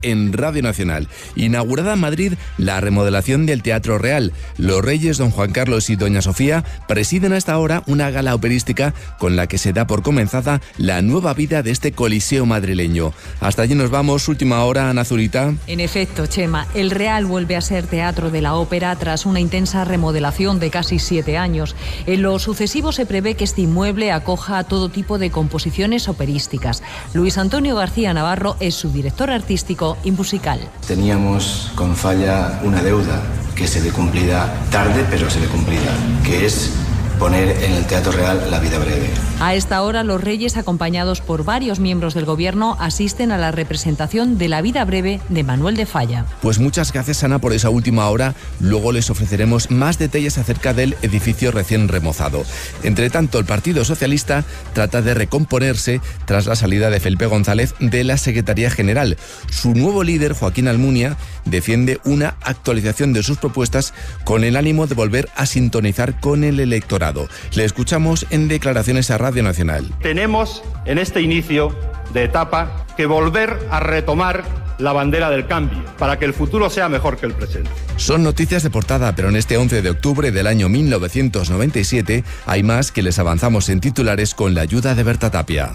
en Radio Nacional. Inaugurada en Madrid la remodelación del Teatro Real. Los reyes don Juan Carlos y doña Sofía presiden a esta hora una gala operística con la que se da por comenzada la nueva vida de este coliseo madrileño. Hasta allí nos vamos. Última hora, Ana Zurita. En efecto, Chema, el Real vuelve a ser Teatro de la Ópera tras una intensa remodelación de casi 7 años. En lo sucesivo se prevé que este inmueble acoja todo tipo de composiciones operísticas. Luis Antonio García Navarro es su director artístico y musical. Teníamos con Falla una deuda que se ve cumplida tarde, pero se ve cumplida, que es poner en el Teatro Real La vida breve. A esta hora, los reyes, acompañados por varios miembros del gobierno, asisten a la representación de La vida breve de Manuel de Falla. Pues muchas gracias, Ana, por esa última hora. Luego les ofreceremos más detalles acerca del edificio recién remozado. Entre tanto, el Partido Socialista trata de recomponerse tras la salida de Felipe González de la Secretaría General. Su nuevo líder, Joaquín Almunia, defiende una actualización de sus propuestas con el ánimo de volver a sintonizar con el electorado. Le escuchamos en declaraciones a Radio Nacional. Tenemos en este inicio de etapa que volver a retomar la bandera del cambio para que el futuro sea mejor que el presente. Son noticias de portada, pero en este 11 de octubre del año 1997 hay más que les avanzamos en titulares con la ayuda de Berta Tapia.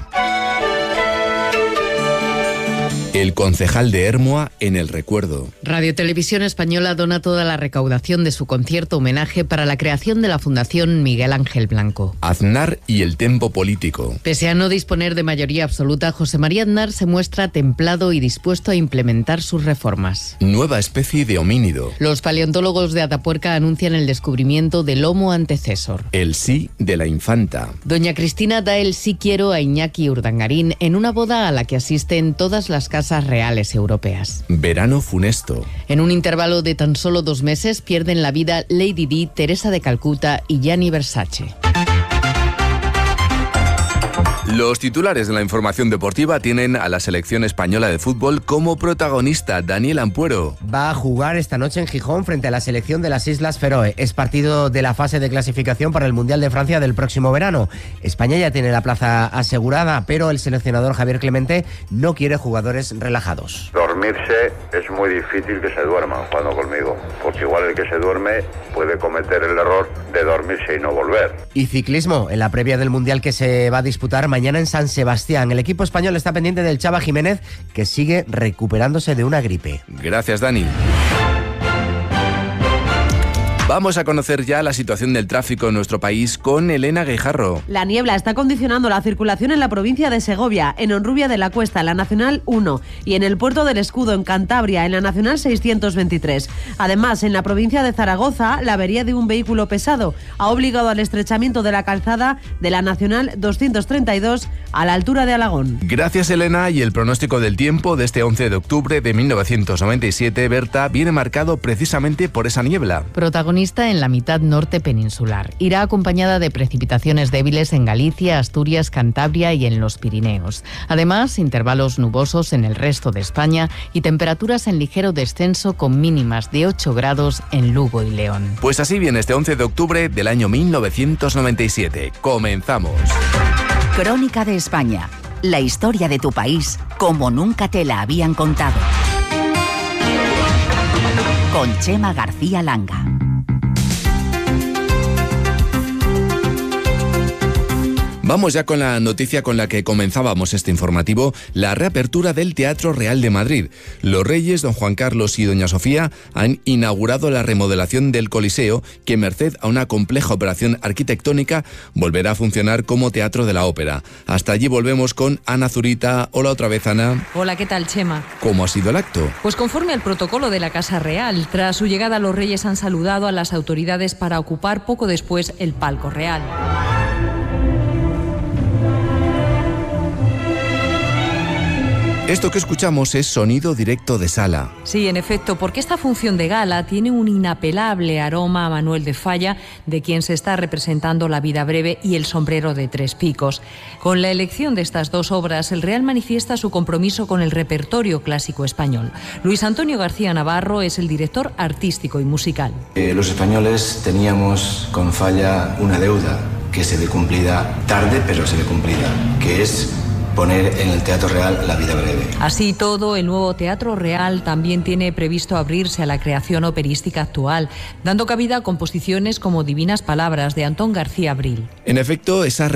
El concejal de Ermua en el recuerdo. Radio Televisión Española dona toda la recaudación de su concierto homenaje para la creación de la Fundación Miguel Ángel Blanco. Aznar y el tempo político. Pese a no disponer de mayoría absoluta, José María Aznar se muestra templado y dispuesto a implementar sus reformas. Nueva especie de homínido. Los paleontólogos de Atapuerca anuncian el descubrimiento del Homo antecesor. El sí de la infanta. Doña Cristina da el sí quiero a Iñaki Urdangarín en una boda a la que asisten todas las casas reales europeas. Verano funesto. En un intervalo de tan solo 2 meses pierden la vida Lady Di, Teresa de Calcuta y Gianni Versace. Los titulares de la información deportiva tienen a la selección española de fútbol como protagonista. Daniel Ampuero. Va a jugar esta noche en Gijón frente a la selección de las Islas Feroe. Es partido de la fase de clasificación para el Mundial de Francia del próximo verano. España ya tiene la plaza asegurada, pero el seleccionador Javier Clemente no quiere jugadores relajados. Dormirse es muy difícil que se duerman jugando conmigo, porque igual el que se duerme puede cometer el error de dormirse y no volver. Y ciclismo, en la previa del Mundial que se va a disputar mañana en San Sebastián. El equipo español está pendiente del Chava Jiménez, que sigue recuperándose de una gripe. Gracias, Dani. Vamos a conocer ya la situación del tráfico en nuestro país con Elena Guijarro. La niebla está condicionando la circulación en la provincia de Segovia, en Honrubia de la Cuesta, en la Nacional 1, y en el Puerto del Escudo, en Cantabria, en la Nacional 623. Además, en la provincia de Zaragoza, la avería de un vehículo pesado ha obligado al estrechamiento de la calzada de la Nacional 232 a la altura de Alagón. Gracias, Elena. Y el pronóstico del tiempo de este 11 de octubre de 1997, Berta, viene marcado precisamente por esa niebla. Protagonista en la mitad norte peninsular. Irá acompañada de precipitaciones débiles en Galicia, Asturias, Cantabria y en los Pirineos. Además, intervalos nubosos en el resto de España y temperaturas en ligero descenso con mínimas de 8 grados en Lugo y León. Pues así viene este 11 de octubre del año 1997. Comenzamos. Crónica de España. La historia de tu país como nunca te la habían contado. Con Chema García Langa. Vamos ya con la noticia con la que comenzábamos este informativo, la reapertura del Teatro Real de Madrid. Los reyes, don Juan Carlos y doña Sofía, han inaugurado la remodelación del Coliseo, que merced a una compleja operación arquitectónica volverá a funcionar como Teatro de la Ópera. Hasta allí volvemos con Ana Zurita. Hola otra vez, Ana. Hola, ¿qué tal, Chema? ¿Cómo ha sido el acto? Pues conforme al protocolo de la Casa Real. Tras su llegada, los reyes han saludado a las autoridades para ocupar poco después el palco real. Esto que escuchamos es sonido directo de sala. Sí, en efecto, porque esta función de gala tiene un inapelable aroma a Manuel de Falla, de quien se está representando La vida breve y El sombrero de 3 picos. Con la elección de estas 2 obras, el Real manifiesta su compromiso con el repertorio clásico español. Luis Antonio García Navarro es el director artístico y musical. Los españoles teníamos con Falla una deuda que se ve cumplida tarde, pero se ve cumplida, que es poner en el Teatro Real La vida breve. Así todo, el nuevo Teatro Real también tiene previsto abrirse a la creación operística actual, dando cabida a composiciones como Divinas Palabras de Antón García Abril. En efecto, esa